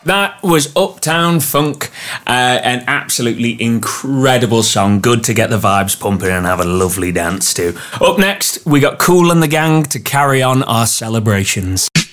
That was Uptown Funk, an absolutely incredible song. Good to get the vibes pumping and have a lovely dance to. Up next, we got Kool and the Gang to carry on our celebrations.